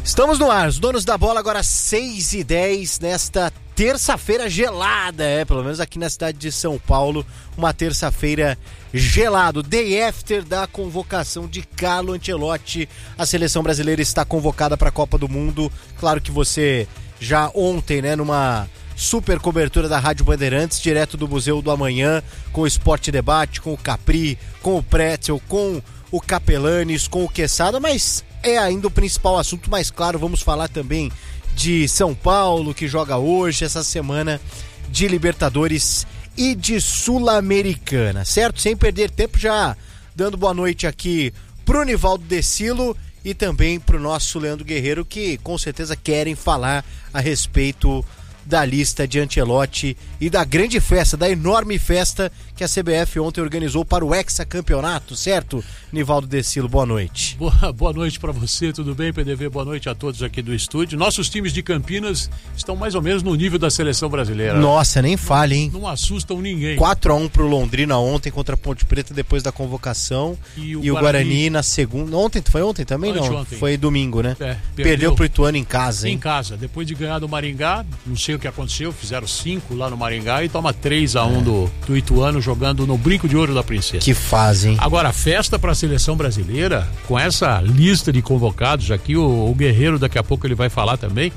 Estamos no ar, os donos da bola agora 6h10 nesta terça-feira gelada, pelo menos aqui na cidade de São Paulo, uma terça-feira gelado, day after da convocação de Carlo Ancelotti. A seleção brasileira está convocada para a Copa do Mundo. Claro que você já ontem, numa super cobertura da Rádio Bandeirantes, direto do Museu do Amanhã, com o Esporte Debate, com o Capri, com o Pretzel, com o Capelanes, com o Quesada, mas é ainda o principal assunto. Mas claro, vamos falar também de São Paulo, que joga hoje, essa semana de Libertadores e de Sul-Americana, certo? Sem perder tempo, já dando boa noite aqui pro Nivaldo Decilo e também pro nosso Leandro Guerreiro, que com certeza querem falar a respeito da lista de Ancelotti e da grande festa, da enorme festa que a CBF ontem organizou para o hexacampeonato, certo? Nivaldo Decilo, boa noite. Boa noite para você, tudo bem, PDV? Boa noite a todos aqui do estúdio. Nossos times de Campinas estão mais ou menos no nível da seleção brasileira. Nossa, nem fale, hein? Não assustam ninguém. 4-1 pro Londrina ontem contra a Ponte Preta depois da convocação. E o Guarani na segunda. Foi ontem também? Não, foi domingo, né? Perdeu pro Ituano em casa, hein? Em casa, depois de ganhar do Maringá, não sei o que aconteceu, fizeram 5 lá no Maringá e toma 3-1 do Ituano, jogando no Brinco de Ouro da Princesa. Que fase, hein? Agora, a festa para a seleção brasileira, com essa lista de convocados aqui, o Guerreiro daqui a pouco ele vai falar também,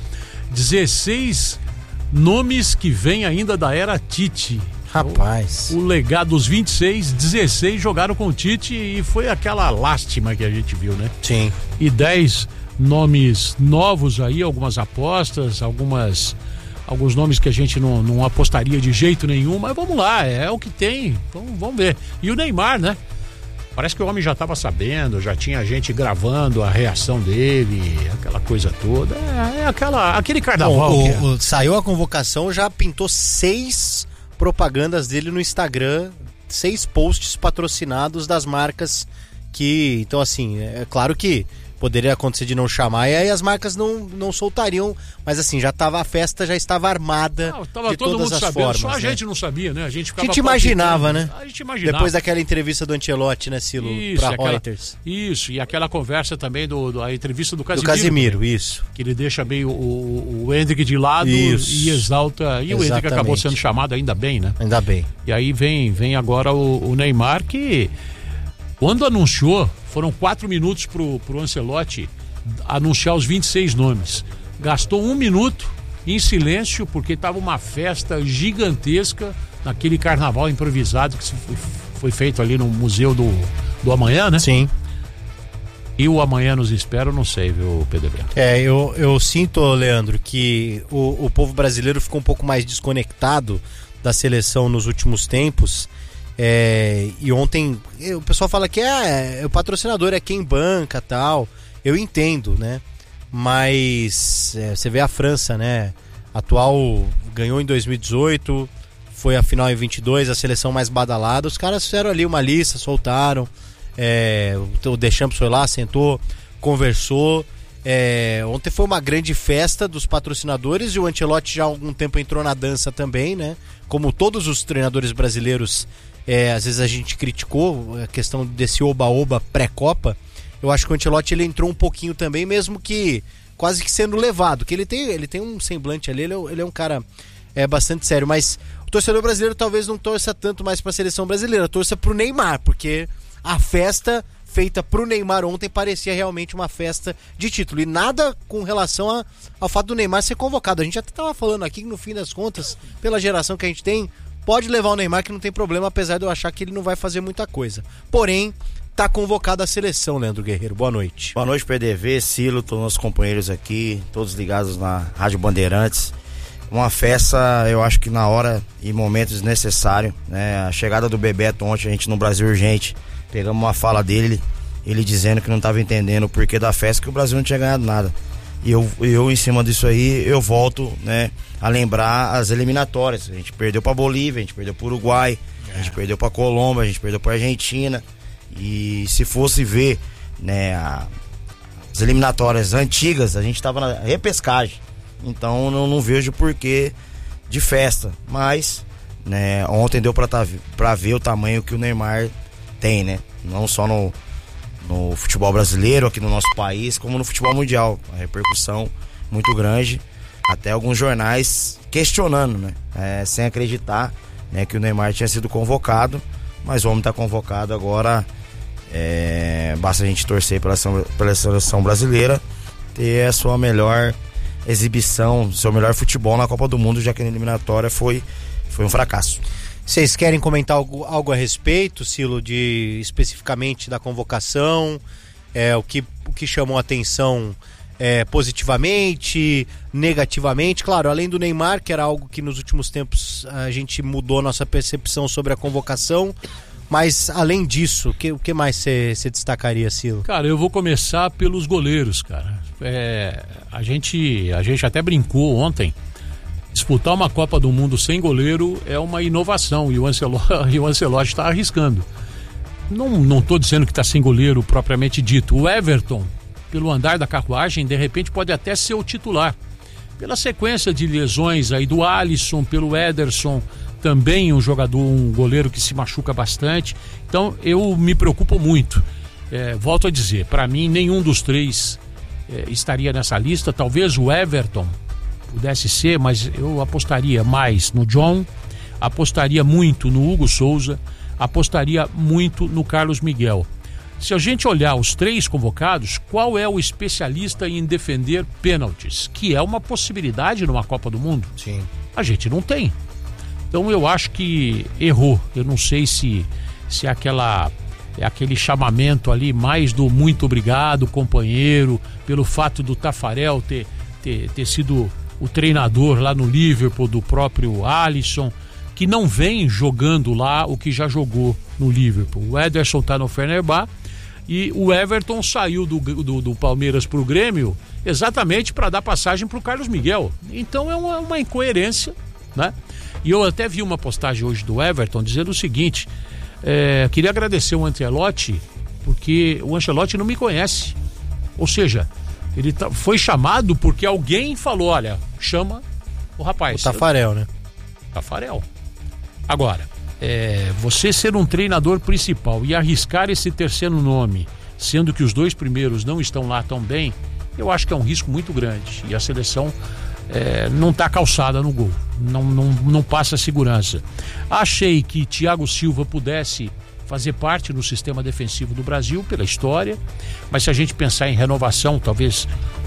16 nomes que vêm ainda da era Tite. Rapaz. O legado dos 26, 16 jogaram com o Tite e foi aquela lástima que a gente viu, né? Sim. E 10 nomes novos aí, algumas apostas, alguns nomes que a gente não apostaria de jeito nenhum, mas vamos lá, é o que tem, vamos ver. E o Neymar, né? Parece que o homem já estava sabendo, já tinha gente gravando a reação dele, aquela coisa toda, aquele carnaval. Saiu a convocação, já pintou 6 propagandas dele no Instagram, 6 posts patrocinados das marcas que, então assim, é claro que poderia acontecer de não chamar e aí as marcas não soltariam, mas assim, a festa já estava armada de todo todas mundo as sabendo, formas. Só a gente não sabia, né? A gente imaginava, né? A gente imaginava. Depois daquela entrevista do Ancelotti, né, Silo, pra Reuters. Isso, e aquela conversa também a entrevista do Casemiro. Do Casemiro, isso. Que ele deixa meio o Endrick de lado e exalta, e o Endrick acabou sendo chamado, ainda bem, né? Ainda bem. E aí vem agora o Neymar, que quando anunciou, foram 4 minutos pro Ancelotti anunciar os 26 nomes. Gastou 1 minuto em silêncio, porque estava uma festa gigantesca naquele carnaval improvisado que foi feito ali no Museu do Amanhã, né? Sim. E o Amanhã nos espera, eu não sei, viu, PDV? Eu sinto, Leandro, que o povo brasileiro ficou um pouco mais desconectado da seleção nos últimos tempos. E ontem o pessoal fala que o patrocinador é quem banca, tal. Eu entendo, né? Mas você vê a França, né? Atual, ganhou em 2018, foi a final em 22, a seleção mais badalada. Os caras fizeram ali uma lista, soltaram. O Deschamps foi lá, sentou, conversou. Ontem foi uma grande festa dos patrocinadores e o Ancelotti já há algum tempo entrou na dança também, né? Como todos os treinadores brasileiros. Às vezes a gente criticou a questão desse oba-oba pré-copa. Eu acho que o Ancelotti ele entrou um pouquinho também, mesmo que quase que sendo levado, que ele tem um semblante ali, ele é um cara bastante sério, mas o torcedor brasileiro talvez não torça tanto mais para a seleção brasileira, torça pro Neymar, porque a festa feita pro Neymar ontem parecia realmente uma festa de título, e nada com relação ao fato do Neymar ser convocado. A gente até estava falando aqui que no fim das contas, pela geração que a gente tem, pode levar o Neymar que não tem problema, apesar de eu achar que ele não vai fazer muita coisa. Porém, tá convocada a seleção, Leandro Guerreiro. Boa noite. Boa noite, PDV, Silo, todos os companheiros aqui, todos ligados na Rádio Bandeirantes. Uma festa, eu acho que na hora e momento desnecessário, né? A chegada do Bebeto ontem, a gente no Brasil Urgente, pegamos uma fala dele, ele dizendo que não estava entendendo o porquê da festa, que o Brasil não tinha ganhado nada. E eu em cima disso aí, eu volto, né, a lembrar as eliminatórias. A gente perdeu pra Bolívia, a gente perdeu pro Uruguai, a gente perdeu pra Colômbia, a gente perdeu pra Argentina. E se fosse ver, né, as eliminatórias antigas, a gente tava na repescagem. Então não vejo porquê de festa. Mas, né, ontem deu pra ver o tamanho que o Neymar tem, né? Não só no futebol brasileiro, aqui no nosso país, como no futebol mundial. A repercussão muito grande, até alguns jornais questionando, né? Sem acreditar, né, que o Neymar tinha sido convocado, mas o homem está convocado agora. Basta a gente torcer pela seleção brasileira ter a sua melhor exibição, seu melhor futebol na Copa do Mundo, já que na eliminatória foi um fracasso. Vocês querem comentar algo a respeito, Silo, especificamente da convocação? O que chamou a atenção positivamente, negativamente? Claro, além do Neymar, que era algo que nos últimos tempos a gente mudou nossa percepção sobre a convocação, mas além disso, o que mais você destacaria, Silo? Cara, eu vou começar pelos goleiros, cara. A gente até brincou ontem. Disputar uma Copa do Mundo sem goleiro é uma inovação e o Ancelotti está arriscando. Não estou dizendo que está sem goleiro propriamente dito. O Everton, pelo andar da carruagem, de repente pode até ser o titular. Pela sequência de lesões aí do Alisson, pelo Ederson, também um goleiro que se machuca bastante. Então eu me preocupo muito. Volto a dizer, para mim nenhum dos três estaria nessa lista. Talvez o Everton pudesse ser, mas eu apostaria mais no John, apostaria muito no Hugo Souza, apostaria muito no Carlos Miguel. Se a gente olhar os três convocados, qual é o especialista em defender pênaltis? Que é uma possibilidade numa Copa do Mundo. Sim. A gente não tem. Então eu acho que errou. Eu não sei se aquele chamamento ali mais do muito obrigado, companheiro, pelo fato do Tafarel ter sido o treinador lá no Liverpool do próprio Alisson, que não vem jogando lá o que já jogou no Liverpool. O Ederson tá no Fenerbahçe e o Everton saiu do Palmeiras pro Grêmio exatamente para dar passagem pro Carlos Miguel. Então é uma incoerência, né? E eu até vi uma postagem hoje do Everton dizendo o seguinte: queria agradecer o Ancelotti, porque o Ancelotti não me conhece. Ou seja, ele foi chamado porque alguém falou, olha, chama o rapaz. O Tafarel, né? Tafarel. Agora, você ser um treinador principal e arriscar esse terceiro nome, sendo que os dois primeiros não estão lá tão bem, eu acho que é um risco muito grande. E a seleção não está calçada no gol, não passa segurança. Achei que Thiago Silva pudesse fazer parte no sistema defensivo do Brasil pela história, mas se a gente pensar em renovação, talvez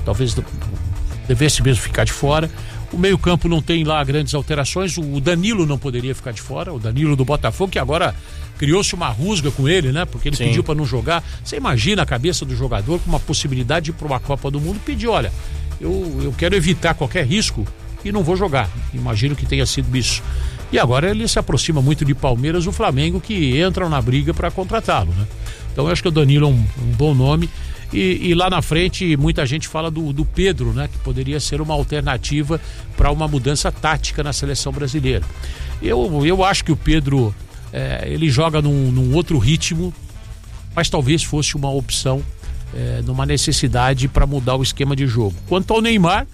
devesse mesmo ficar de fora. O meio-campo não tem lá grandes alterações. O Danilo não poderia ficar de fora. O Danilo do Botafogo, que agora criou-se uma rusga com ele, né? Porque ele pediu para não jogar. Você imagina a cabeça do jogador com uma possibilidade de ir para uma Copa do Mundo, pedir, olha, eu quero evitar qualquer risco e não vou jogar. Imagino que tenha sido isso. E agora ele se aproxima muito de Palmeiras e o Flamengo, que entram na briga para contratá-lo, né? Então eu acho que o Danilo é um bom nome. E lá na frente muita gente fala do Pedro, né? Que poderia ser uma alternativa para uma mudança tática na seleção brasileira. Eu acho que o Pedro ele joga num outro ritmo, mas talvez fosse uma opção numa necessidade para mudar o esquema de jogo. Quanto ao Neymar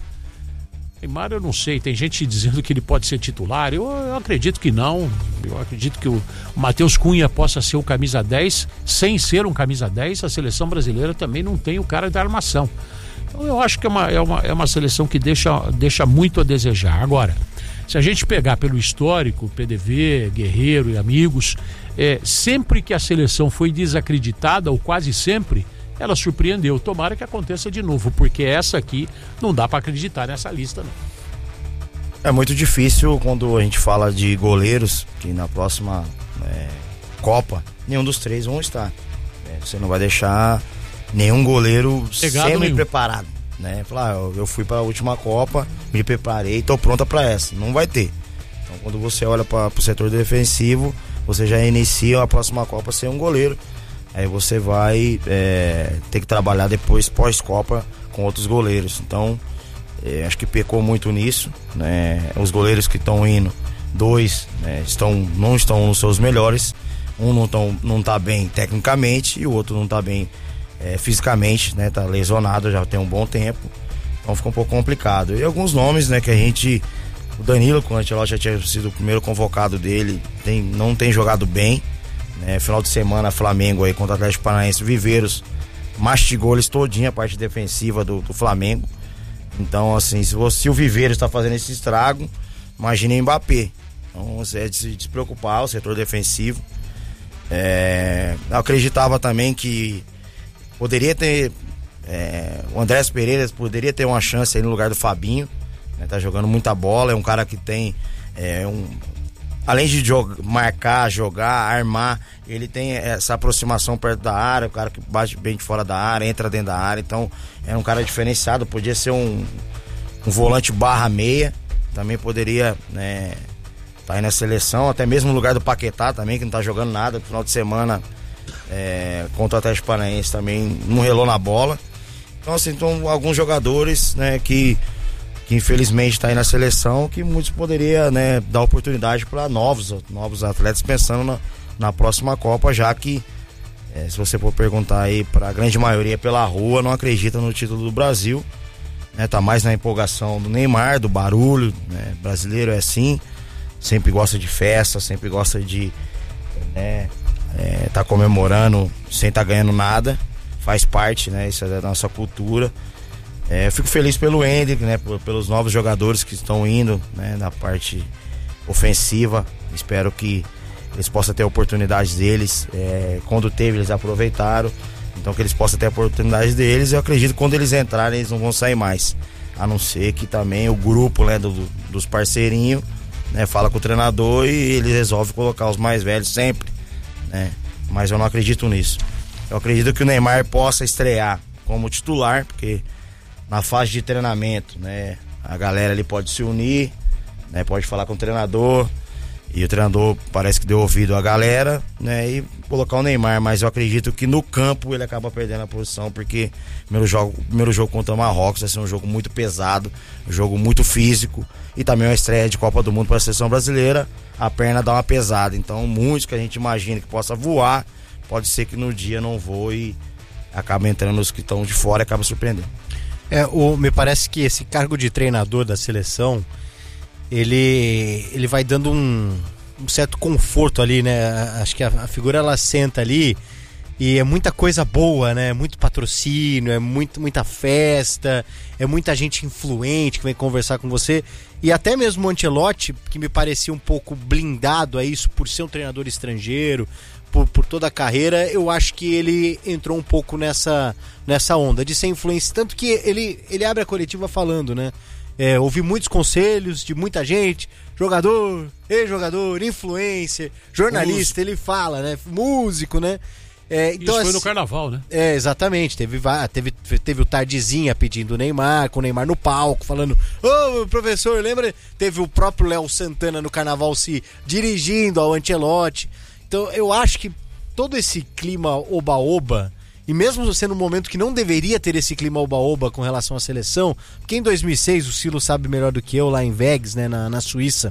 eu não sei, tem gente dizendo que ele pode ser titular, eu acredito que não. Eu acredito que o Matheus Cunha possa ser o camisa 10, sem ser um camisa 10, a seleção brasileira também não tem o cara da armação. Então eu acho que é uma seleção que deixa muito a desejar. Agora, se a gente pegar pelo histórico, PDV, Guerreiro e amigos, sempre que a seleção foi desacreditada, ou quase sempre, ela surpreendeu. Tomara que aconteça de novo, porque essa aqui não dá para acreditar nessa lista, não. É muito difícil quando a gente fala de goleiros, que na próxima Copa, nenhum dos três vão estar. Você não vai deixar nenhum goleiro semi-preparado, né? Falar, eu fui para a última Copa, me preparei, estou pronta para essa. Não vai ter. Então quando você olha para o setor defensivo, você já inicia a próxima Copa sem um goleiro. Aí você vai ter que trabalhar depois, pós-Copa, com outros goleiros. Então, acho que pecou muito nisso, né? Os goleiros que estão indo, dois, né, não estão nos seus melhores. Um não tá bem tecnicamente e o outro não tá bem fisicamente, né? Tá lesionado já tem um bom tempo. Então fica um pouco complicado. E alguns nomes, né, que a gente... O Danilo, quando o Ancelotti já tinha sido o primeiro convocado dele, não tem jogado bem. né? Final de semana, Flamengo aí contra o Atlético Paranaense, Viveiros mastigou eles todinha a parte defensiva do Flamengo. Então, assim, se o Viveiros está fazendo esse estrago, imagine o Mbappé. Então, é de se preocupar, o setor defensivo. Eu acreditava também que poderia ter o Andrés Pereira poderia ter uma chance aí no lugar do Fabinho, né? Tá jogando muita bola, é um cara que tem além de marcar, jogar, armar, ele tem essa aproximação perto da área, o cara que bate bem de fora da área, entra dentro da área, então é um cara diferenciado, podia ser um volante barra meia, também poderia, né, tá aí na seleção, até mesmo no lugar do Paquetá também, que não tá jogando nada, no final de semana contra o Atlético Paranaense também não relou na bola. Então, assim, alguns jogadores, né, que infelizmente está aí na seleção, que muitos poderiam, né, dar oportunidade para novos atletas, pensando na próxima Copa, já que se você for perguntar aí para a grande maioria pela rua, não acredita no título do Brasil, né, tá mais na empolgação do Neymar, do barulho, né, brasileiro é assim, sempre gosta de festa, sempre gosta de tá comemorando sem estar ganhando nada, faz parte, né, isso é da nossa cultura. Eu fico feliz pelo Endrick, né, pelos novos jogadores que estão indo, né, na parte ofensiva. Espero que eles possam ter oportunidades deles. Quando teve, eles aproveitaram. Então, que eles possam ter a oportunidade deles. Eu acredito que quando eles entrarem, eles não vão sair mais. A não ser que também o grupo, né, dos parceirinhos, né, fala com o treinador e ele resolve colocar os mais velhos sempre, né? Mas eu não acredito nisso. Eu acredito que o Neymar possa estrear como titular, porque na fase de treinamento, né, a galera ali pode se unir, né, pode falar com o treinador, e o treinador parece que deu ouvido à galera, né, e colocar o Neymar, mas eu acredito que no campo ele acaba perdendo a posição, porque primeiro jogo contra o Marrocos vai ser um jogo muito pesado, um jogo muito físico, e também uma estreia de Copa do Mundo para a seleção brasileira, a perna dá uma pesada, então muitos que a gente imagina que possa voar, pode ser que no dia não voe e acaba entrando os que estão de fora e acaba surpreendendo. Me parece que esse cargo de treinador da seleção, ele vai dando um certo conforto ali, né? Acho que a figura, ela senta ali e é muita coisa boa, né? Muito patrocínio, muita festa, é muita gente influente que vem conversar com você. E até mesmo o Ancelotti, que me parecia um pouco blindado a isso por ser um treinador estrangeiro, por toda a carreira, eu acho que ele entrou um pouco nessa onda de ser influência, tanto que ele abre a coletiva falando, né? Ouvi muitos conselhos de muita gente, jogador, ex-jogador, influencer, jornalista, ele fala, né? Músico, né? Então, isso foi no carnaval, né? Exatamente, teve o Tardezinha pedindo o Neymar, com o Neymar no palco, falando: ô, professor, lembra? Teve o próprio Léo Santana no carnaval se dirigindo ao Ancelotti. Então eu acho que todo esse clima oba-oba, e mesmo sendo um momento que não deveria ter esse clima oba-oba com relação à seleção, porque em 2006, o Silo sabe melhor do que eu, lá em Vegas, né, na Suíça,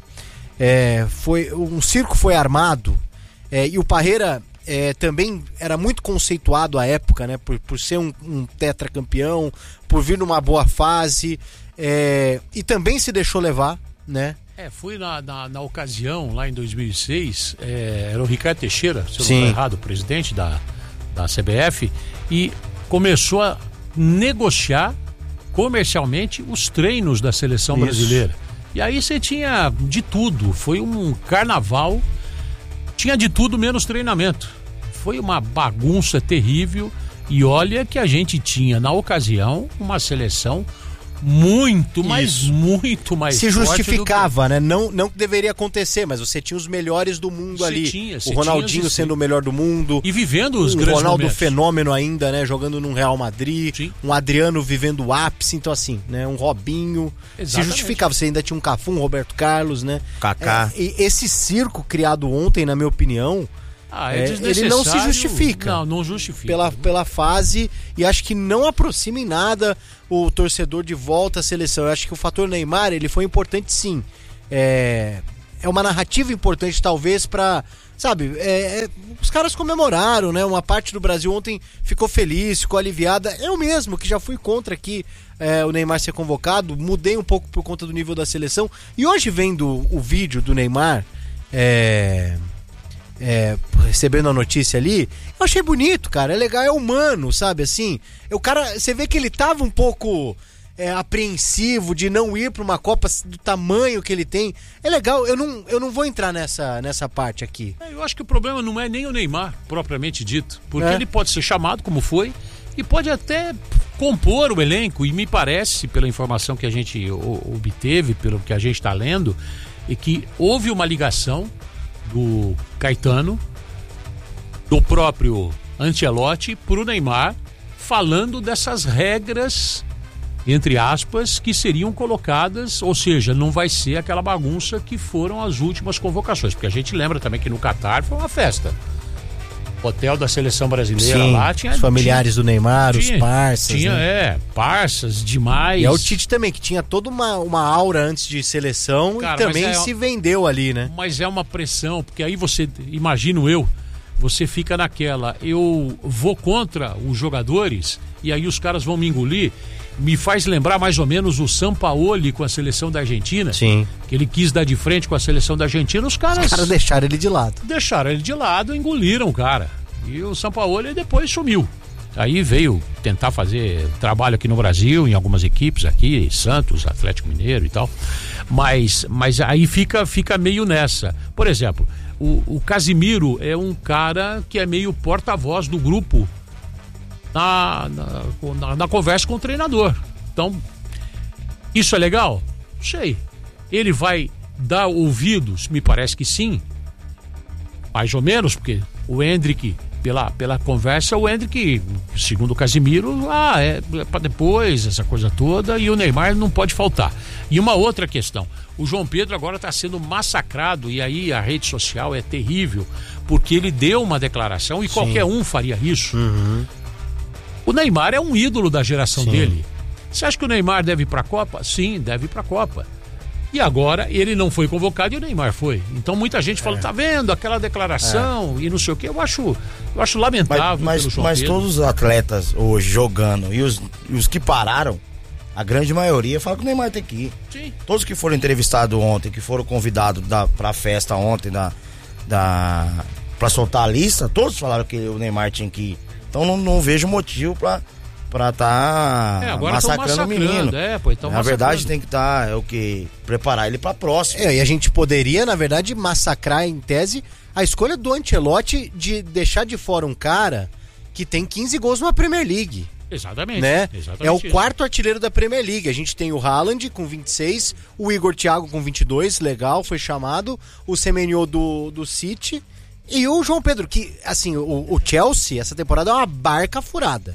um circo foi armado, e o Parreira também era muito conceituado à época, né, por ser um tetracampeão, por vir numa boa fase, e também se deixou levar, né? Fui na ocasião, lá em 2006, era o Ricardo Teixeira, se eu não Sim. estou errado, o presidente da CBF, e começou a negociar comercialmente os treinos da seleção brasileira. E aí você tinha de tudo, foi um carnaval, tinha de tudo menos treinamento. Foi uma bagunça terrível, e olha que a gente tinha, na ocasião, uma seleção muito mais se forte justificava, né? Não que deveria acontecer, mas você tinha os melhores do mundo ali. O Ronaldinho sendo o melhor do mundo. E vivendo os grandes Ronaldo momentos. Fenômeno ainda, né? Jogando no Real Madrid. Sim. Um Adriano vivendo o ápice. Então, assim, né? Um Robinho. Exatamente. Se justificava. Você ainda tinha um Cafu, um Roberto Carlos, né? Kaká. E esse circo criado ontem, na minha opinião, ele não se justifica. Não justifica. Pela fase, e acho que não aproxima em nada o torcedor de volta à seleção. Eu acho que o fator Neymar, ele foi importante, sim. É uma narrativa importante, talvez, pra... Sabe, os caras comemoraram, né? Uma parte do Brasil ontem ficou feliz, ficou aliviada. Eu mesmo, que já fui contra aqui o Neymar ser convocado, mudei um pouco por conta do nível da seleção. E hoje, vendo o vídeo do Neymar, recebendo a notícia ali, eu achei bonito, cara, é legal, é humano, sabe, assim, o cara, você vê que ele tava um pouco apreensivo de não ir pra uma Copa do tamanho que ele tem, é legal, eu não vou entrar nessa parte aqui. Eu acho que o problema não é nem o Neymar, propriamente dito, porque ele pode ser chamado como foi, e pode até compor o elenco, e me parece, pela informação que a gente obteve, pelo que a gente está lendo, é que houve uma ligação do Caetano, do próprio Ancelotti, pro Neymar, falando dessas regras, entre aspas, que seriam colocadas, ou seja, não vai ser aquela bagunça que foram as últimas convocações, porque a gente lembra também que no Catar foi uma festa. Hotel da seleção brasileira. Sim, lá tinha os familiares do Neymar, os parças. Tinha, né? Parças demais. E é o Tite também, que tinha toda uma aura antes de seleção. Cara, e também se vendeu ali, né? Mas é uma pressão, porque aí você, imagino você fica naquela, eu vou contra os jogadores e aí os caras vão me engolir. Me faz lembrar mais ou menos o Sampaoli com a seleção da Argentina. Sim. Que ele quis dar de frente com a seleção da Argentina. Os caras deixaram ele de lado. Deixaram ele de lado, engoliram o cara. E o Sampaoli depois sumiu. Aí veio tentar fazer trabalho aqui no Brasil, em algumas equipes aqui, Santos, Atlético Mineiro e tal. Mas aí fica meio nessa. Por exemplo, o Casimiro é um cara que é meio porta-voz do grupo na conversa com o treinador. Então, isso é legal? Não sei. Ele vai dar ouvidos? Me parece que sim. Mais ou menos, porque o Endrick, pela conversa, o Endrick, segundo o Casimiro, é para depois, essa coisa toda, e o Neymar não pode faltar. E uma outra questão, o João Pedro agora está sendo massacrado, e aí a rede social é terrível, porque ele deu uma declaração e sim, qualquer um faria isso. Uhum. O Neymar é um ídolo da geração dele. Você acha que o Neymar deve ir para a Copa? Sim, deve ir para a Copa. E agora ele não foi convocado e o Neymar foi. Então muita gente fala, tá vendo aquela declaração e não sei o que. Eu acho lamentável. Mas todos os atletas hoje jogando e os que pararam, a grande maioria fala que o Neymar tem que ir. Sim. Todos que foram entrevistados ontem, que foram convidados para a festa ontem para soltar a lista, todos falaram que o Neymar tinha que ir. Então não vejo motivo pra tá massacrando o menino. Na verdade tem que estar preparar ele pra próxima. E a gente poderia, na verdade, massacrar em tese a escolha do Ancelotti de deixar de fora um cara que tem 15 gols numa Premier League. Exatamente. Né? Exatamente. É o quarto artilheiro da Premier League. A gente tem o Haaland com 26, o Igor Thiago com 22, legal, foi chamado, o Semenyo do City e o João Pedro, que, assim, o Chelsea, essa temporada é uma barca furada.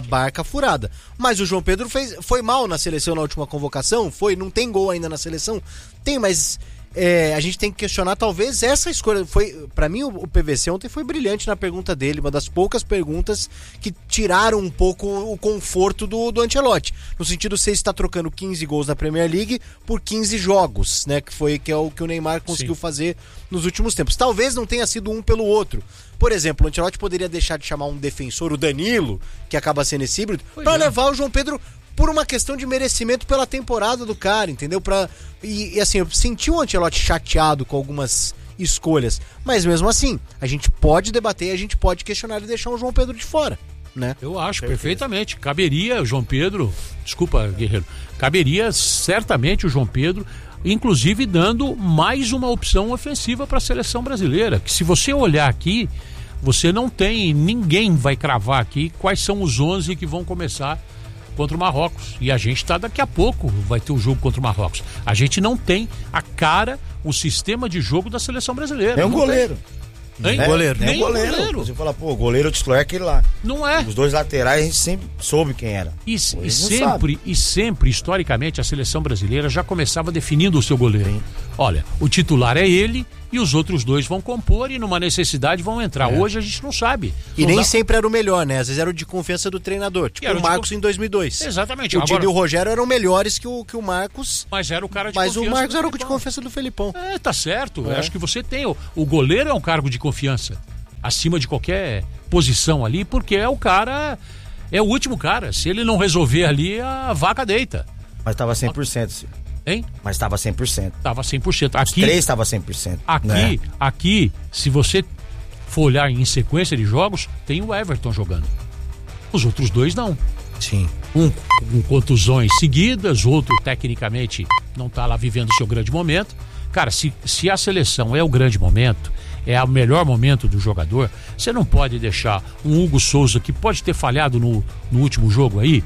Mas o João Pedro foi mal na seleção na última convocação, não tem gol ainda na seleção, tem, mas a gente tem que questionar talvez essa escolha. Pra mim o PVC ontem foi brilhante na pergunta dele, uma das poucas perguntas que tiraram um pouco o conforto do Ancelotti, no sentido de você está trocando 15 gols na Premier League por 15 jogos, né, que é o que o Neymar conseguiu fazer nos últimos tempos. Talvez não tenha sido um pelo outro. Por exemplo, o Ancelotti poderia deixar de chamar um defensor, o Danilo, que acaba sendo esse híbrido, para levar o João Pedro por uma questão de merecimento pela temporada do cara, entendeu? E assim, eu senti o Ancelotti chateado com algumas escolhas, mas mesmo assim, a gente pode debater, a gente pode questionar e deixar o João Pedro de fora, né? Eu acho perfeitamente. Caberia o João Pedro, desculpa, Guerreiro, caberia certamente o João Pedro, inclusive dando mais uma opção ofensiva para a seleção brasileira, que se você olhar aqui, você não tem, ninguém vai cravar aqui quais são os 11 que vão começar contra o Marrocos, e a gente daqui a pouco vai ter o jogo contra o Marrocos. A gente não tem a cara, o sistema de jogo da seleção brasileira. É um goleiro. Nem goleiro. Você fala, o goleiro titular é aquele lá. Não é. Os dois laterais a gente sempre soube quem era. E sempre, historicamente, a seleção brasileira já começava definindo o seu goleiro. Sim. Olha, o titular é ele e os outros dois vão compor e numa necessidade vão entrar. Hoje a gente não sabe. E nem sempre era o melhor, né? Às vezes era o de confiança do treinador, tipo o Marcos em 2002. Exatamente. O Dino e o Rogério eram melhores que o Marcos. Mas era o cara de confiança. Mas o Marcos era o de confiança do Felipão. Tá certo. Eu acho que você tem. O goleiro é um cargo de confiança acima de qualquer posição ali, porque é o cara, é o último cara. Se ele não resolver ali, a vaca deita. Mas tava 100%. Hein? Mas tava 100%. Tava 100%. Aqui, os três tava 100%. Aqui, se você for olhar em sequência de jogos, tem o Everton jogando. Os outros dois não. Sim. Um com contusões seguidas, outro tecnicamente não tá lá vivendo o seu grande momento. Cara, se a seleção é o grande momento, é o melhor momento do jogador, você não pode deixar um Hugo Souza, que pode ter falhado no último jogo aí,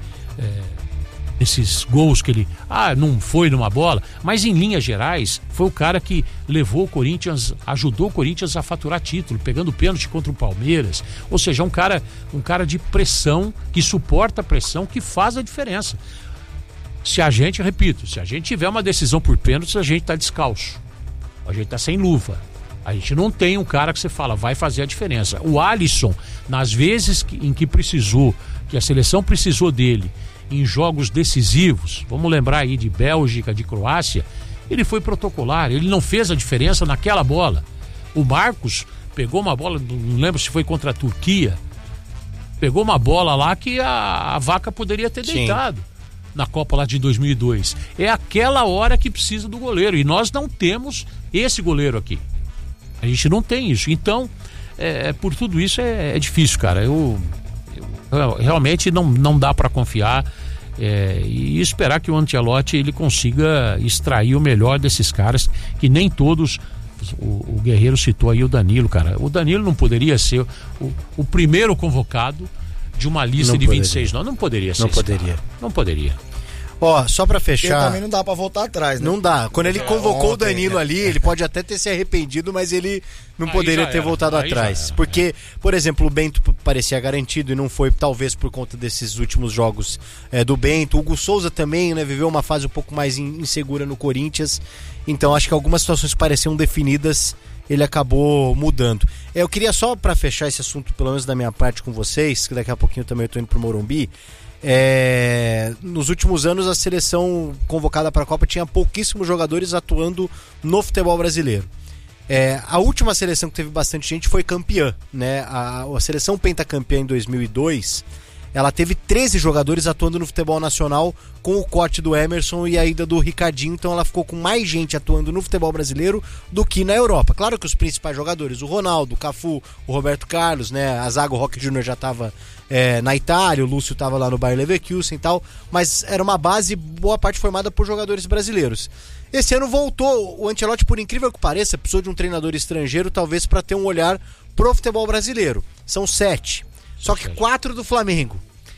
esses gols que ele não foi numa bola, mas em linhas gerais foi o cara que levou o Corinthians, ajudou o Corinthians a faturar título, pegando pênalti contra o Palmeiras, ou seja, um cara de pressão, que suporta a pressão, que faz a diferença. Se a gente tiver uma decisão por pênalti, a gente tá descalço, a gente tá sem luva, a gente não tem um cara que você fala, vai fazer a diferença. O Alisson, nas vezes em que precisou, que a seleção precisou dele, em jogos decisivos, vamos lembrar aí de Bélgica, de Croácia, ele foi protocolar, ele não fez a diferença naquela bola. O Marcos pegou uma bola, não lembro se foi contra a Turquia, pegou uma bola lá que a vaca poderia ter deitado. Na Copa lá de 2002. É aquela hora que precisa do goleiro, e nós não temos esse goleiro aqui. A gente não tem isso. Então, por tudo isso é difícil, cara. Eu realmente não dá para confiar e esperar que o Ancelotti ele consiga extrair o melhor desses caras, que nem todos. O Guerreiro citou aí o Danilo, cara. O Danilo não poderia ser o primeiro convocado de uma lista de 26, não poderia ser. Não poderia. Ó, só pra fechar. Porque também não dá pra voltar atrás, né? Não dá. Quando ele convocou o Danilo ali, ele pode até ter se arrependido, mas ele não poderia ter voltado atrás. Porque, por exemplo, o Bento parecia garantido e não foi, talvez por conta desses últimos jogos do Bento. O Hugo Souza também, né, viveu uma fase um pouco mais insegura no Corinthians. Então acho que algumas situações que pareciam definidas, ele acabou mudando. Eu queria só, pra fechar esse assunto, pelo menos da minha parte com vocês, que daqui a pouquinho também eu tô indo pro Morumbi. Nos últimos anos a seleção convocada para a Copa tinha pouquíssimos jogadores atuando no futebol brasileiro. A última seleção que teve bastante gente foi campeã, né? A seleção pentacampeã em 2002, ela teve 13 jogadores atuando no futebol nacional, com o corte do Emerson e a ida do Ricardinho. Então ela ficou com mais gente atuando no futebol brasileiro do que na Europa. Claro que os principais jogadores, o Ronaldo, o Cafu, o Roberto Carlos, né? A zaga, o Roque Júnior já estava na Itália, o Lúcio estava lá no Bayer Leverkusen e tal, mas era uma base, boa parte formada por jogadores brasileiros. Esse ano voltou, o Ancelotti, por incrível que pareça, precisou de um treinador estrangeiro, talvez para ter um olhar pro futebol brasileiro. São 7, só que 4 do Flamengo.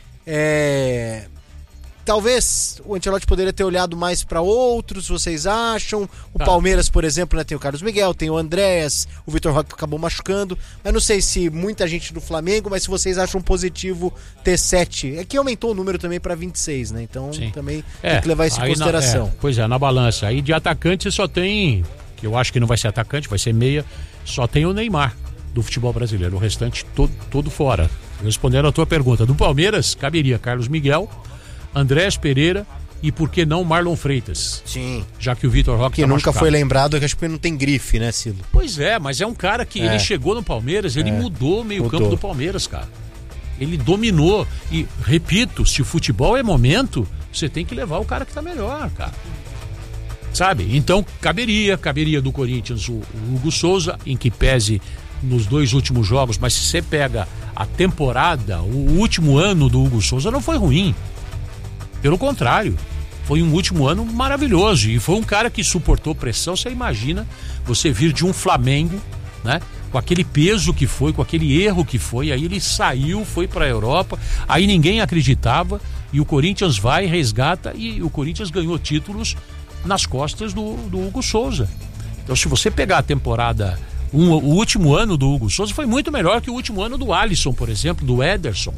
Talvez o Ancelotti poderia ter olhado mais para outros, vocês acham? O Palmeiras, por exemplo, né, tem o Carlos Miguel, tem o Andréas, o Vitor Roque acabou machucando, mas não sei se muita gente do Flamengo, mas se vocês acham positivo ter 7. É que aumentou o número também para 26, né? Então também tem que levar isso em consideração. Pois é, na balança. Aí de atacante você só tem, que eu acho que não vai ser atacante, vai ser meia, só tem o Neymar do futebol brasileiro, o restante todo fora. Respondendo a tua pergunta, do Palmeiras caberia Carlos Miguel, Andrés Pereira e por que não Marlon Freitas? Sim. Já que o Vitor Roque que nunca foi lembrado, que acho que não tem grife, né, Cilo? Pois é, mas é um cara que ele chegou no Palmeiras, ele mudou o meio-campo do Palmeiras, cara. Ele dominou e, repito, se o futebol é momento, você tem que levar o cara que tá melhor, cara. Sabe? Então, caberia do Corinthians o Hugo Souza, em que pese nos 2 últimos jogos, mas se você pega a temporada, o último ano do Hugo Souza não foi ruim. Pelo contrário, foi um último ano maravilhoso e foi um cara que suportou pressão. Você imagina você vir de um Flamengo, né? Com aquele peso que foi, com aquele erro que foi, aí ele saiu, foi para a Europa, aí ninguém acreditava e o Corinthians vai, resgata e o Corinthians ganhou títulos nas costas do Hugo Souza. Então se você pegar a temporada, o último ano do Hugo Souza foi muito melhor que o último ano do Alisson, por exemplo, do Ederson.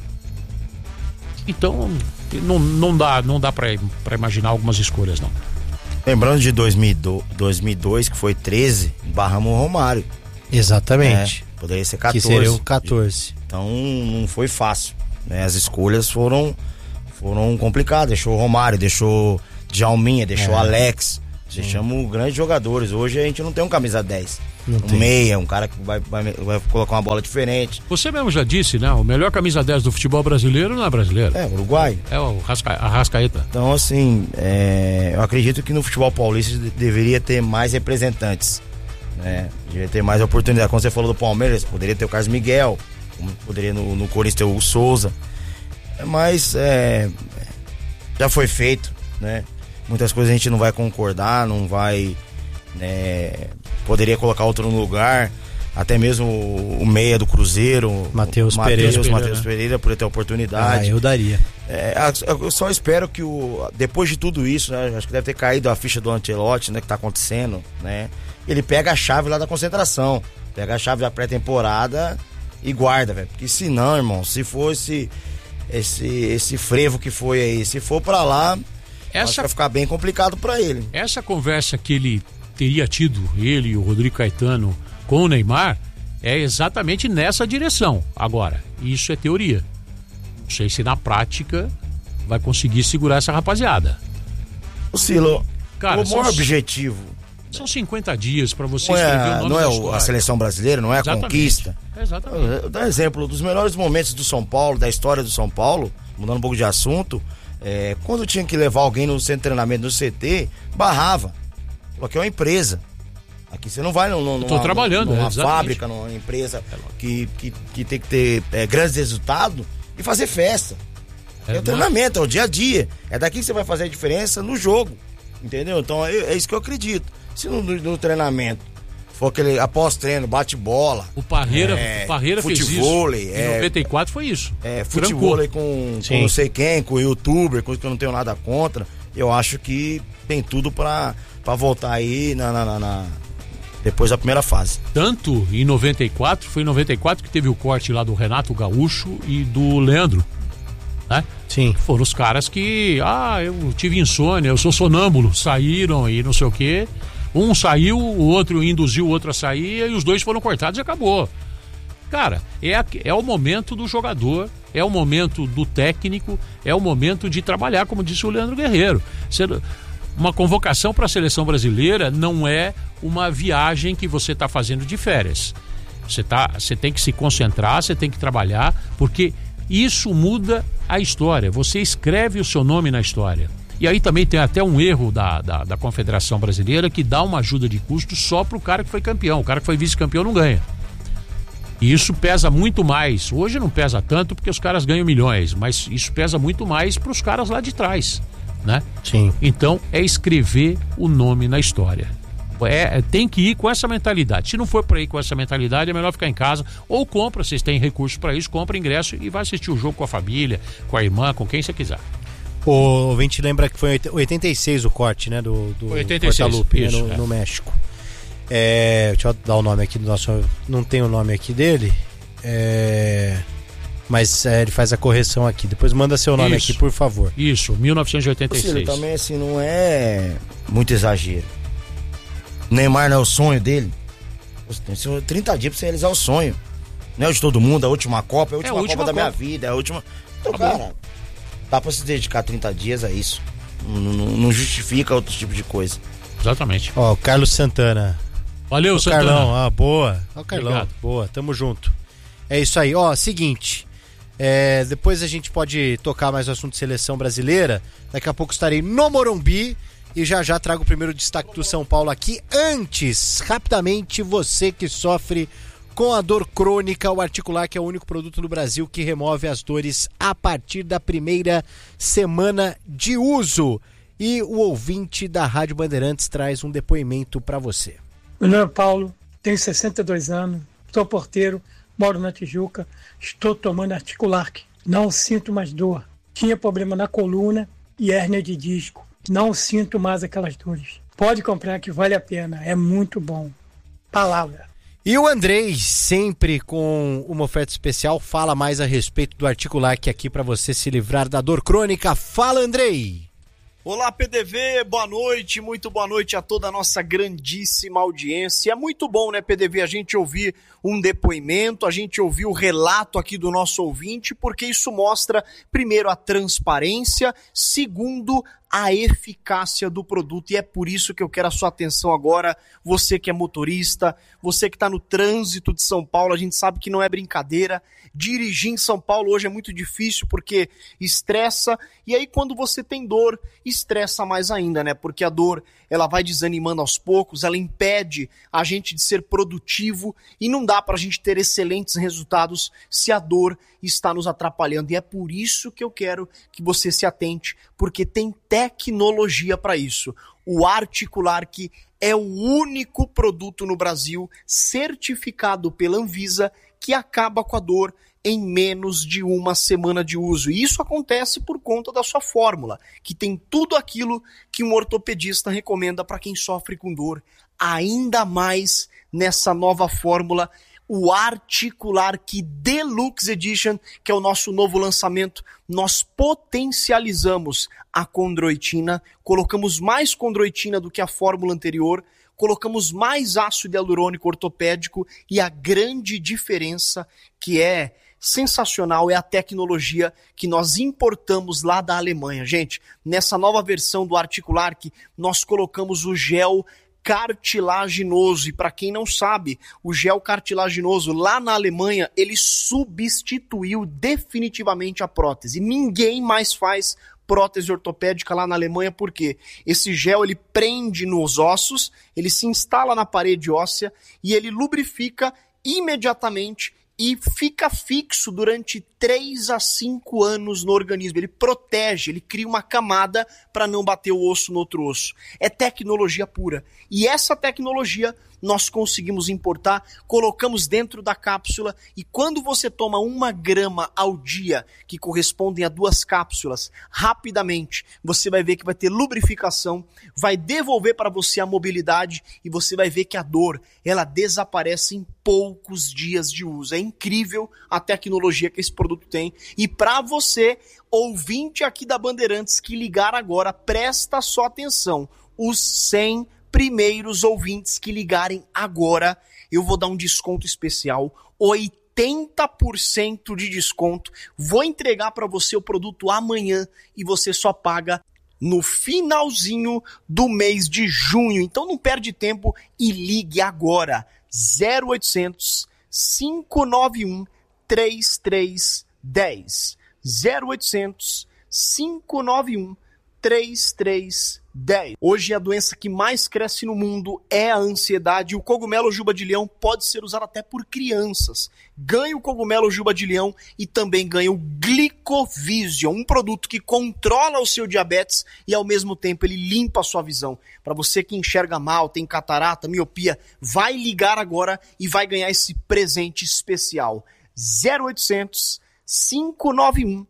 Então não dá para imaginar algumas escolhas, não. Lembrando de 2002, que foi 13, barramos o Romário. Exatamente. Poderia ser 14. Que seria o 14. Então não foi fácil, né? As escolhas foram complicadas. Deixou o Romário, deixou Djalminha, deixou Alex. Deixamos grandes jogadores. Hoje a gente não tem um camisa 10. Meia, um cara que vai colocar uma bola diferente. Você mesmo já disse, né? O melhor camisa 10 do futebol brasileiro não é brasileiro. É, Uruguai. É o Arrascaeta. Então, assim, eu acredito que no futebol paulista deveria ter mais representantes. né? Deveria ter mais oportunidade. Quando você falou do Palmeiras, poderia ter o Carlos Miguel, poderia no Corinthians ter o Souza, mas já foi feito, né? Muitas coisas a gente não vai concordar, não vai, né? Poderia colocar outro no lugar, até mesmo o meia do Cruzeiro, Matheus Pereira, por ter a oportunidade. Eu daria. Eu só espero que depois de tudo isso, né, acho que deve ter caído a ficha do Ancelotti, né, que tá acontecendo, né? Ele pega a chave lá da concentração, pega a chave da pré-temporada e guarda, velho. Porque senão, irmão, se for esse frevo que foi aí, se for pra lá, acho que vai ficar bem complicado pra ele. Essa conversa que ele teria tido, ele e o Rodrigo Caetano, com o Neymar, é exatamente nessa direção. Agora, isso é teoria. Não sei se na prática vai conseguir segurar essa rapaziada. O Silo, cara, o maior objetivo... São 50 dias para você escrever o nome não da é história. A seleção brasileira, não é a conquista. Exatamente. Eu dou um exemplo dos melhores momentos do São Paulo, da história do São Paulo, mudando um pouco de assunto, quando tinha que levar alguém no centro de treinamento, no CT, barrava. Falou que é uma empresa. Aqui você não vai numa fábrica, numa empresa que tem que ter grandes resultados e fazer festa. É o treinamento, é o dia a dia. É daqui que você vai fazer a diferença no jogo. Entendeu? Então é isso que eu acredito. Se no treinamento for aquele após treino, bate bola. O Parreira fez isso. Futevôlei. Em 94 foi isso. Futevôlei com não sei quem, com youtuber, coisa que eu não tenho nada contra. Eu acho que tem tudo pra voltar aí depois da primeira fase. Tanto em 94, foi em 94 que teve o corte lá do Renato Gaúcho e do Leandro, né? Sim. Foram os caras que, eu tive insônia, eu sou sonâmbulo, saíram e não sei o quê. Um saiu, o outro induziu o outro a sair e os dois foram cortados e acabou. Cara, é o momento do jogador, é o momento do técnico, é o momento de trabalhar, como disse o Leandro Guerreiro. Uma convocação para a seleção brasileira não é uma viagem que você está fazendo de férias. Você tem que se concentrar, você tem que trabalhar, porque isso muda a história. Você escreve o seu nome na história. E aí também tem até um erro da Confederação Brasileira que dá uma ajuda de custo só para o cara que foi campeão. O cara que foi vice-campeão não ganha. E isso pesa muito mais. Hoje não pesa tanto porque os caras ganham milhões, mas isso pesa muito mais para os caras lá de trás, né? Sim. Então é escrever o nome na história. Tem que ir com essa mentalidade. Se não for para ir com essa mentalidade, é melhor ficar em casa ou compra, vocês têm recursos para isso, compra ingresso e vai assistir o jogo com a família, com a irmã, com quem você quiser. O ouvinte lembra que foi 86 o corte, né, do 86, Portalupe, isso, no México. Deixa eu dar o nome aqui do nosso... Não tem o nome aqui dele, mas ele faz a correção aqui. Depois manda seu nome aqui, por favor. Isso, 1986. Cílio, também assim, não é muito exagero. O Neymar não é o sonho dele. Tem 30 dias pra você realizar o sonho. Não é o de todo mundo, a última Copa, a última Copa da minha vida, é a última... Então, cara, dá pra se dedicar 30 dias a isso. Não justifica outro tipo de coisa. Exatamente. Ó, Carlos Santana. Valeu, Santana. Carlão, boa. Carlão, obrigado. Boa, tamo junto. É isso aí. Seguinte, depois a gente pode tocar mais o assunto de seleção brasileira. Daqui a pouco estarei no Morumbi e já trago o primeiro destaque do São Paulo aqui. Antes, rapidamente, você que sofre com a dor crônica, o Articular, que é o único produto no Brasil que remove as dores a partir da primeira semana de uso. E o ouvinte da Rádio Bandeirantes traz um depoimento para você. Meu nome é Paulo, tenho 62 anos, sou porteiro, moro na Tijuca, estou tomando Articular, não sinto mais dor. Tinha problema na coluna e hérnia de disco, não sinto mais aquelas dores. Pode comprar que vale a pena, é muito bom. Palavra. E o Andrei, sempre com uma oferta especial, fala mais a respeito do Articular aqui para você se livrar da dor crônica. Fala, Andrei! Olá, PDV, boa noite, muito boa noite a toda a nossa grandíssima audiência. É muito bom, né, PDV, a gente ouvir um depoimento, a gente ouvir o relato aqui do nosso ouvinte, porque isso mostra, primeiro, a transparência, segundo, a eficácia do produto, e é por isso que eu quero a sua atenção agora, você que é motorista, você que está no trânsito de São Paulo, a gente sabe que não é brincadeira, dirigir em São Paulo hoje é muito difícil porque estressa, e aí quando você tem dor, estressa mais ainda, né? Porque a dor, ela vai desanimando aos poucos, ela impede a gente de ser produtivo, e não dá para a gente ter excelentes resultados se a dor está nos atrapalhando, e é por isso que eu quero que você se atente, porque tem tecnologia para isso. O Articulark é o único produto no Brasil certificado pela Anvisa que acaba com a dor em menos de uma semana de uso. E isso acontece por conta da sua fórmula, que tem tudo aquilo que um ortopedista recomenda para quem sofre com dor. Ainda mais nessa nova fórmula, o Articulark Deluxe Edition, que é o nosso novo lançamento. Nós potencializamos a condroitina, colocamos mais condroitina do que a fórmula anterior, colocamos mais ácido hialurônico ortopédico, e a grande diferença, que é sensacional, é a tecnologia que nós importamos lá da Alemanha. Gente, nessa nova versão do Articulark, nós colocamos o gel cartilaginoso, e para quem não sabe, o gel cartilaginoso lá na Alemanha, ele substituiu definitivamente a prótese. Ninguém mais faz prótese ortopédica lá na Alemanha, porque esse gel, ele prende nos ossos, ele se instala na parede óssea e ele lubrifica imediatamente e fica fixo durante 3 a 5 anos no organismo. Ele protege, ele cria uma camada para não bater o osso no outro osso. É tecnologia pura. E essa tecnologia nós conseguimos importar, colocamos dentro da cápsula, e quando você toma 1 grama ao dia, que correspondem a 2 cápsulas, rapidamente você vai ver que vai ter lubrificação, vai devolver para você a mobilidade, e você vai ver que a dor, ela desaparece em poucos dias de uso. É incrível a tecnologia que esse produto tem. E para você, ouvinte aqui da Bandeirantes, que ligar agora, presta só atenção, os 100 primeiros ouvintes que ligarem agora, eu vou dar um desconto especial, 80% de desconto, vou entregar para você o produto amanhã, e você só paga no finalzinho do mês de junho. Então não perde tempo e ligue agora, 0800 591 3310, 0800 591 3310. Hoje a doença que mais cresce no mundo é a ansiedade. O cogumelo Juba de Leão pode ser usado até por crianças. Ganhe o cogumelo Juba de Leão e também ganhe o Glicovision, um produto que controla o seu diabetes e ao mesmo tempo ele limpa a sua visão. Para você que enxerga mal, tem catarata, miopia, vai ligar agora e vai ganhar esse presente especial. 0800 591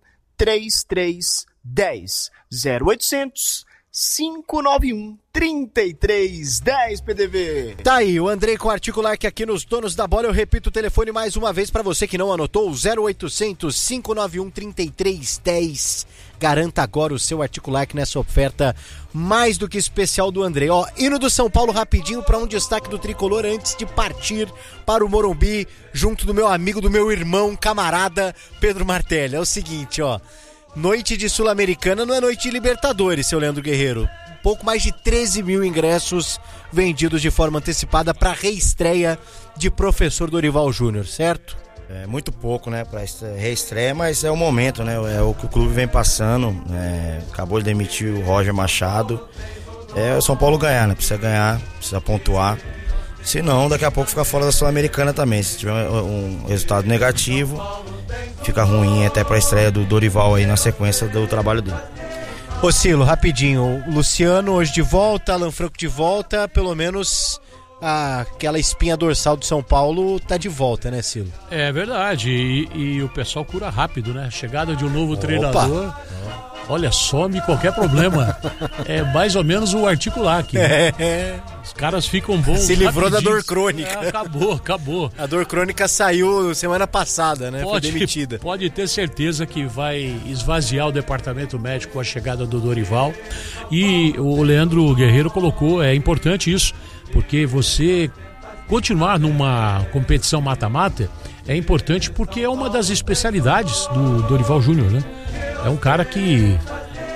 3310, 0800 591 3310, PDV. Tá aí, o Andrei com o Articulark aqui nos Donos da Bola. Eu repito o telefone mais uma vez para você que não anotou, 0800 591 3310. Garanta agora o seu Articulark nessa oferta mais do que especial do Andrei. Ó, hino do São Paulo rapidinho para um destaque do Tricolor antes de partir para o Morumbi, junto do meu amigo, do meu irmão, camarada Pedro Martelli. É o seguinte, ó, noite de Sul-Americana não é noite de Libertadores, seu Leandro Guerreiro. Pouco mais de 13 mil ingressos vendidos de forma antecipada para a reestreia de Professor Dorival Júnior, certo? É muito pouco, né, para reestreia, mas é o momento, né, é o que o clube vem passando, acabou de demitir o Roger Machado, é o São Paulo ganhar, né, precisa ganhar, precisa pontuar, senão daqui a pouco fica fora da Sul-Americana também, se tiver um resultado negativo, fica ruim até para a estreia do Dorival aí na sequência do trabalho dele. Ô Silo, rapidinho, o Luciano hoje de volta, Alan Franco de volta, pelo menos aquela espinha dorsal do São Paulo tá de volta, né, Silo? É verdade, e o pessoal cura rápido, né? Chegada de um novo treinador, olha, some qualquer problema. É mais ou menos o Articulark, né? Os caras ficam bons. Se livrou da dor crônica. Acabou. A dor crônica saiu semana passada, né? Foi demitida. Pode ter certeza que vai esvaziar o departamento médico com a chegada do Dorival. E o Leandro Guerreiro colocou, é importante isso, porque você continuar numa competição mata-mata é importante porque é uma das especialidades do Dorival Júnior, né? É um cara que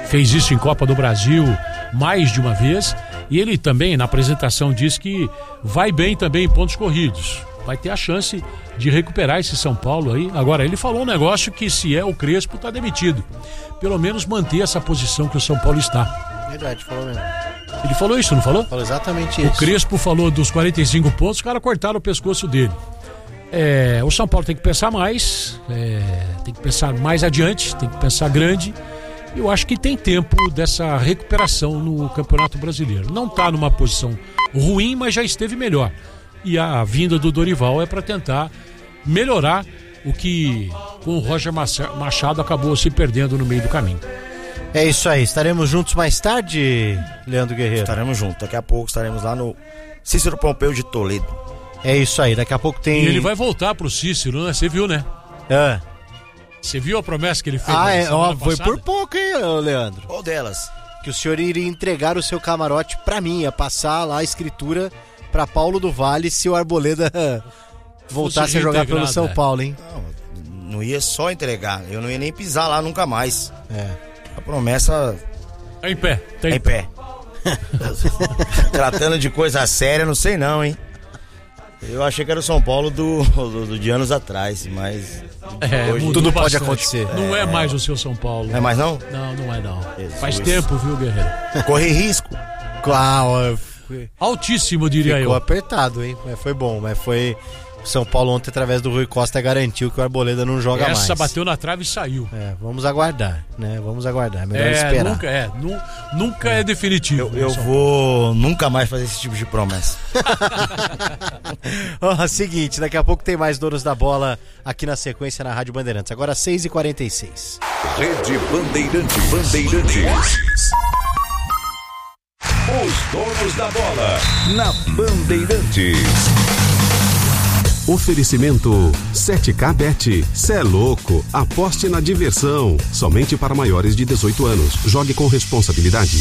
fez isso em Copa do Brasil mais de uma vez, e ele também na apresentação disse que vai bem também em pontos corridos, vai ter a chance de recuperar esse São Paulo aí. Agora, ele falou um negócio que, se é o Crespo, tá demitido, pelo menos manter essa posição que o São Paulo está. Verdade, falou mesmo. Ele falou isso, não falou? Falou exatamente isso. O Crespo falou dos 45 pontos, os caras cortaram o pescoço dele. O São Paulo tem que pensar mais, tem que pensar mais adiante, tem que pensar grande. Eu acho que tem tempo dessa recuperação no Campeonato Brasileiro. Não está numa posição ruim, mas já esteve melhor. E a vinda do Dorival é para tentar melhorar o que com o Roger Machado acabou se perdendo no meio do caminho. É isso aí, estaremos juntos mais tarde, Leandro Guerreiro? Estaremos juntos, daqui a pouco estaremos lá no Cícero Pompeu de Toledo. É isso aí, daqui a pouco tem... E ele vai voltar pro Cícero, né? Você viu, né? Você viu a promessa que ele fez? Foi por pouco, hein, Leandro? Qual delas? Que o senhor iria entregar o seu camarote pra mim, ia passar lá a escritura pra Paulo do Vale se o Arboleda voltasse a jogar pelo São Paulo, hein? Não ia só entregar, eu não ia nem pisar lá nunca mais. A promessa... É em pé. Tá em pé. Tratando de coisa séria, não sei não, hein? Eu achei que era o São Paulo de anos atrás, mas... hoje tudo pode acontecer. Não é mais o seu São Paulo. Não é mais não? Não é não. Jesus. Faz tempo, viu, Guerreiro? Corre risco. Claro. Altíssimo, diria Ficou eu. apertado, hein? Mas foi bom, mas foi... O São Paulo ontem, através do Rui Costa, garantiu que o Arboleda não joga mais. Essa bateu na trave e saiu. Vamos aguardar, né? Vamos aguardar, melhor esperar. Nunca é definitivo. Eu vou nunca mais fazer esse tipo de promessa. Seguinte, daqui a pouco tem mais Donos da Bola aqui na sequência na Rádio Bandeirantes. Agora 6h46. Rede Bandeirantes. Os Donos da Bola na Bandeirantes. Oferecimento 7K Bet. Cê é louco. Aposte na diversão. Somente para maiores de 18 anos. Jogue com responsabilidade.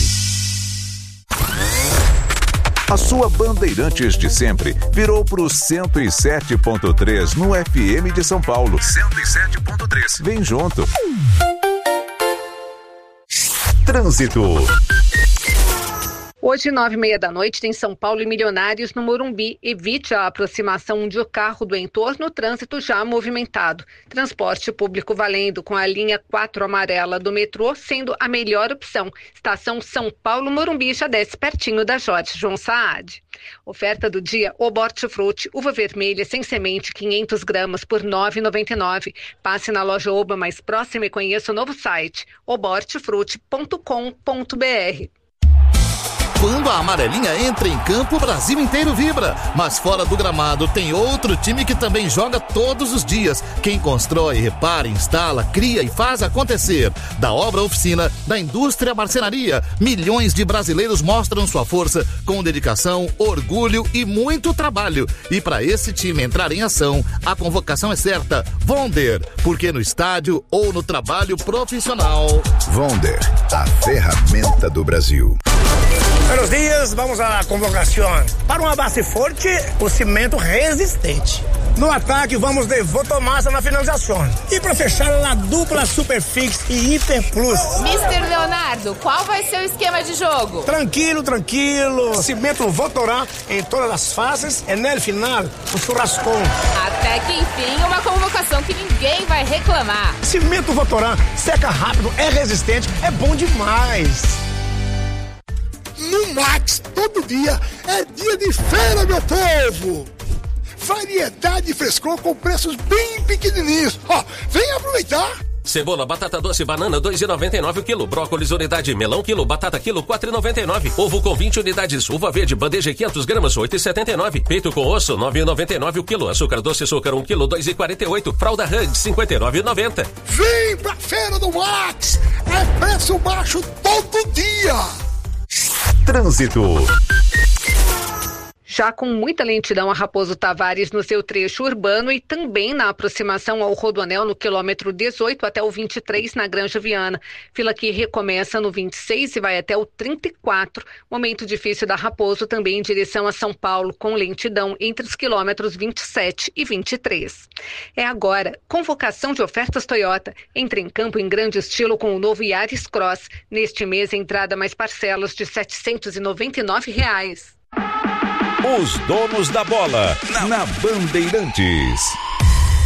A sua Bandeirantes de sempre virou pro 107.3 no FM de São Paulo. 107.3. Vem junto. Trânsito. Hoje, 9h30 da noite, tem São Paulo e Milionários no Morumbi. Evite a aproximação de carro do entorno, trânsito já movimentado. Transporte público valendo com a linha 4 amarela do metrô, sendo a melhor opção. Estação São Paulo-Morumbi já desce pertinho da Jorge João Saad. Oferta do dia, Hortifruti, uva vermelha sem semente, 500 gramas por R$ 9,99. Passe na loja Oba mais próxima e conheça o novo site, hortifruti.com.br. Quando a amarelinha entra em campo, o Brasil inteiro vibra. Mas fora do gramado tem outro time que também joga todos os dias. Quem constrói, repara, instala, cria e faz acontecer. Da obra à oficina, da indústria à marcenaria, milhões de brasileiros mostram sua força com dedicação, orgulho e muito trabalho. E para esse time entrar em ação, a convocação é certa. Vonder, porque no estádio ou no trabalho profissional. Vonder, a ferramenta do Brasil. Buenos dias, vamos à convocação. Para uma base forte, o cimento resistente. No ataque, vamos de Votomassa na finalização. E para fechar, a dupla Superfix e Hiper Plus. Mr. Leonardo, qual vai ser o esquema de jogo? Tranquilo. Cimento Votorá em todas as fases e no final, o churrascão. Até que enfim, uma convocação que ninguém vai reclamar. Cimento Votorá seca rápido, é resistente, é bom demais. No Max, todo dia é dia de feira, meu povo! Variedade e frescor com preços bem pequenininhos. Vem aproveitar! Cebola, batata doce, banana, 2,99 o quilo. Brócolis, unidade, melão, quilo. Batata, quilo, 4,99. Ovo com 20 unidades. Uva verde, bandeja, 500 gramas, 8,79. Peito com osso, 9,99 o quilo. Açúcar doce, açúcar, 1 quilo, 2,48. Fralda Hug, 59,90. Vem pra feira do Max! É preço baixo todo dia! Trânsito. Já com muita lentidão a Raposo Tavares no seu trecho urbano e também na aproximação ao Rodoanel no quilômetro 18 até o 23 na Granja Viana. Fila que recomeça no 26 e vai até o 34. Momento difícil da Raposo também em direção a São Paulo, com lentidão entre os quilômetros 27 e 23. É agora, convocação de ofertas Toyota. Entre em campo em grande estilo com o novo Yaris Cross. Neste mês, entrada mais parcelas de R$ 799. Os donos da bola na Bandeirantes.